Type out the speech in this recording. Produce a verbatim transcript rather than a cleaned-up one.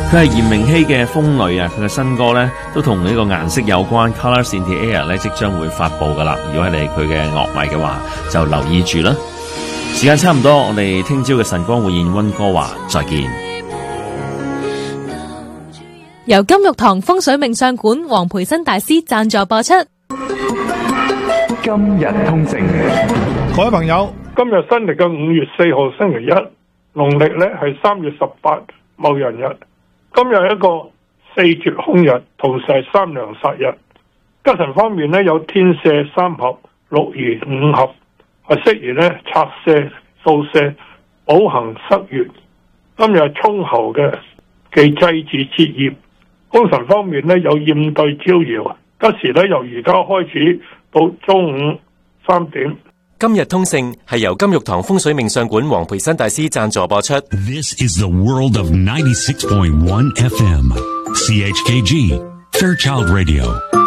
佢係炎明熹嘅風女啊，佢嘅新歌咧都同呢個顏色有關 ，Colours in the Air 咧即將會發布噶啦。如果係你佢嘅樂迷嘅話，就留意住啦。時間差唔多，我哋聽朝嘅晨光匯演溫哥華再見。 由金玉堂風水命相館黃培新大師贊助播出。 今日通勝， 各位朋友， 今日新曆嘅五月四號星期一，農曆咧係三月十八戊寅日。今日係一個四絕空日，同時係三良煞日。吉神方面咧有天赦、三合、六儀、五合，係適宜咧拆卸、掃卸、補行、塞月。今日係沖候嘅忌祭祀節業。功臣方面咧有驗對招搖，吉時咧由而家開始到中午三點。 今日通勝係由金玉堂風水命相館黃培新大師贊助播出。 This is the world of ninety-six point one F M C H K G Fairchild Radio。